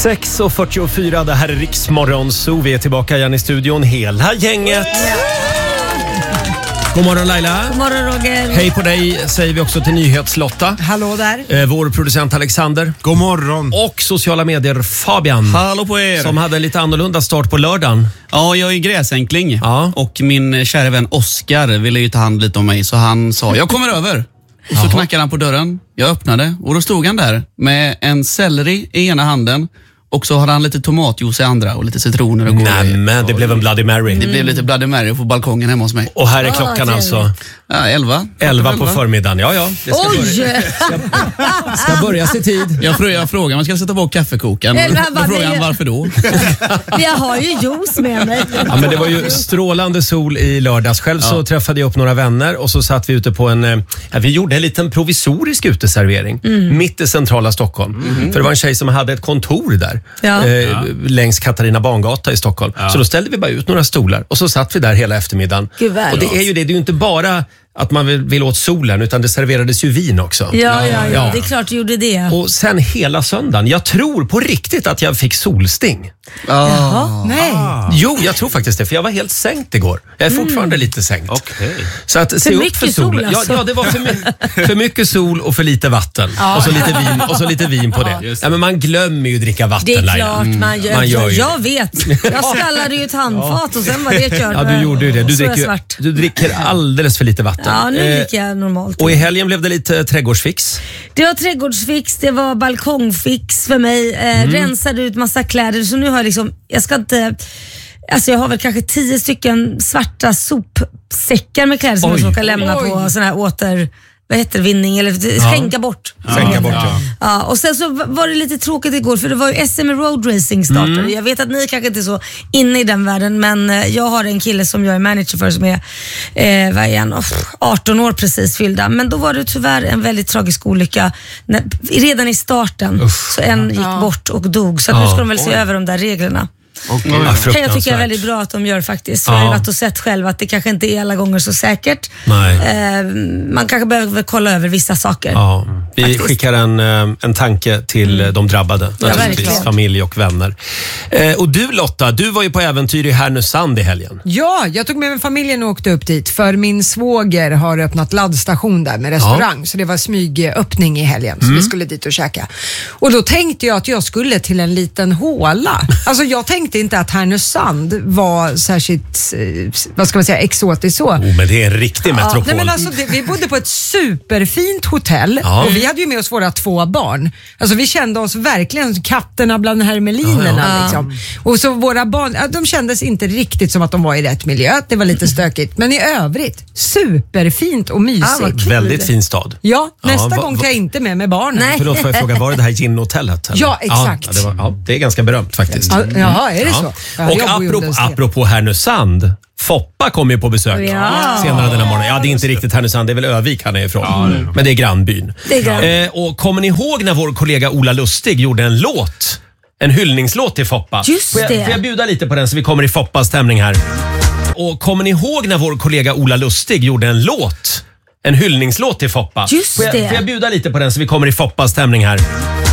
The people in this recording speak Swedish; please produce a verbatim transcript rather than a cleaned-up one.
sex och fyrtiofyra, det här är Riksmorgon, så vi är tillbaka igen i studion, hela gänget. God morgon Laila. God morgon Roger. Hej på dig säger vi också till Nyhetslotta. Hallå där. Eh, vår producent Alexander. God morgon. Och sociala medier Fabian. Hallå på er. Som hade en lite annorlunda start på lördagen. Ja, jag är gräsänkling. Ja. Och min kära vän Oskar ville ju ta hand lite om mig, så han sa, jag kommer över. Och så knackade han på dörren. Jag öppnade och då stod han där med en selleri i ena handen. Och så hade han lite tomatjuice i andra och lite citroner och Nej, men det blev en Bloody Mary. Det blev lite Bloody Mary på balkongen hemma hos mig. Och här är klockan ah, alltså ja, elva. elva på förmiddagen. Ja, ja. Det ska, Oj! börja, ska, ska börjas i tid. Jag, frö, jag frågade, man ska sätta på kaffekokaren. Elva, Då vad frågade det- han, varför då? Jag har ju juice med mig. Ja, men det var ju strålande sol i lördags. Själv så Ja. träffade jag upp några vänner och så satt vi ute på en, eh, ja, vi gjorde en liten provisorisk uteservering mitt i centrala Stockholm. För det var en tjej som hade ett kontor där. Ja. Eh, längs Katarina Bangata i Stockholm. Så då ställde vi bara ut några stolar och så satt vi där hela eftermiddagen. Gud, vad och det är ju det, det är ju inte bara att man vill, vill åt solen, utan det serverades ju vin också. Ja, ja, ja, Ja. det är klart du gjorde det. Och sen hela söndagen, jag tror på riktigt att jag fick solsting. Jaha, nej. Jo, jag tror faktiskt det, för jag var helt sänkt igår. Jag är fortfarande lite sänkt. Okej. Så att se upp mycket för solen. sol, alltså. ja, ja, det var för, my- för mycket sol och för lite vatten. Och så lite vin och så lite vin på det. Ja, men man glömmer ju dricka vatten, Det är Laila. klart man gör. Man gör ju jag vet. Jag skallade ju ett handfat och sen var det kört. Ja, du gjorde ju det. Du Så är dricker, svart. du dricker alldeles för lite vatten. Ja, nu Eh, dricker jag normalt. Och i helgen blev det lite trädgårdsfix. Det var trädgårdsfix, det var balkongfix för mig. Eh, Mm. Rensade ut massa kläder. Så nu har jag liksom, jag ska inte... Alltså jag har väl kanske tio stycken svarta sopsäckar med kläder som Oj. jag ska lämna på sån här åter... Vad heter det? Vinning eller skänka bort. Skänka bort, ja. Ja, och sen så var det lite tråkigt igår för det var ju S M Road Racing startade. Mm. Jag vet att ni kanske inte är så inne i den världen, men eh, jag har en kille som jag är manager för som är eh, vad är han? Oh, arton år precis fyllda. Men då var det tyvärr en väldigt tragisk olycka. När, redan i starten så en gick bort och dog. Så att nu ska de väl se över de där reglerna. Okay. Ja, Kan jag tycka är fruktansvärt. väldigt bra att de gör faktiskt. För Ja. jag har varit och sett själv att det kanske inte är alla gånger så säkert. Nej. Eh, man kanske behöver kolla över vissa saker. Ja, vi Faktiskt. skickar en, eh, en tanke till mm. de drabbade, naturligtvis, verkligen. familj och vänner. Eh, och du Lotta, du var ju på äventyr i Härnösand i helgen. Ja, jag tog med mig familjen och åkte upp dit för min svåger har öppnat laddstation där med restaurang, så det var smygöppning i helgen, så vi skulle dit och käka. Och då tänkte jag att jag skulle till en liten håla. Alltså jag tänkte inte att Härnösand var särskilt, eh, vad ska man säga, exotiskt så. Oh, men det är en riktig metropol. Nej, men alltså, det, vi bodde på ett superfint hotell Ja. och vi hade ju med oss våra två barn. Alltså vi kände oss verkligen katterna bland hermelinerna. Ja, ja. Liksom. Och så våra barn, ja, de kändes inte riktigt som att de var i rätt miljö. Det var lite stökigt. Men i övrigt, superfint och mysigt. Ah, vad kul. Väldigt fin stad. Ja, nästa va- gång va- tar jag inte med mig barnen. Nej. Förlåt, får jag fråga, var det det här gin-hotellet? eller? Ja, exakt. Ja, det, var, ja, det är ganska berömt faktiskt. Ja, jaha, är det Ja. så? Ja, Och jag bor ju under apropå, en sten. apropå Härnösand, Foppa kommer ju på besök Ja. senare den här morgonen. Ja, det är inte riktigt Härnösand, det är väl Övik han är ifrån. Men det är grannbyn. Det är grann. Eh, och kommer ni ihåg när vår kollega Ola Lustig gjorde en låt? En hyllningslåt till Foppa. Just får jag, det. Får jag bjuda lite på den så vi kommer i Foppas stämning här? Och kommer ni ihåg när vår kollega Ola Lustig gjorde en låt? En hyllningslåt till Foppa. Just får jag, det. Får jag bjuda lite på den så vi kommer i Foppas stämning här?